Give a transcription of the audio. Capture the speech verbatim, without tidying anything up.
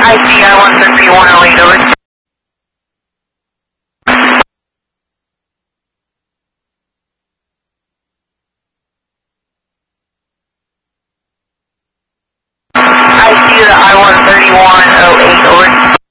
I see I one three one oh eight, over. I see the I one three one oh eight, over.